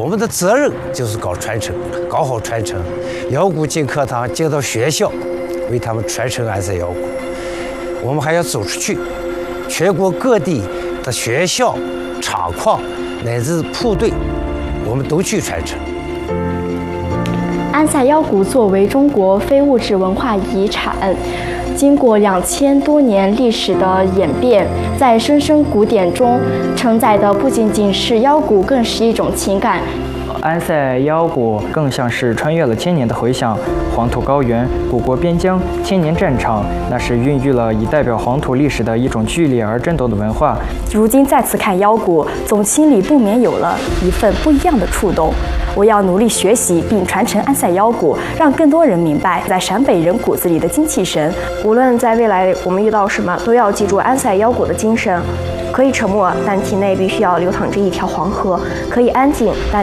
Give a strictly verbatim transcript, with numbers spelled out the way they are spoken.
们的责任就是搞传承，搞好传承。腰鼓进课堂，进到学校，为他们传承安塞腰鼓。我们还要走出去，全国各地的学校、厂矿乃至部队，我们都去传承。 安塞腰鼓作为中国非物质文化遗产，经过两千多年历史的演变，在声声鼓点中承载的不仅仅是腰鼓，更是一种情感。 安塞腰鼓更像是穿越了千年的回响，黄土高原、古国边疆、千年战场，那是孕育了以代表黄土历史的一种剧烈而争斗的文化。 如今再次看腰鼓，总心里不免有了一份不一样的触动。我要努力学习并传承安塞腰鼓，让更多人明白在陕北人骨子里的精气神。 无论在未来我们遇到什么，都要记住安塞腰鼓的精神。可以沉默，但体内必须要流淌着一条黄河；可以安静，但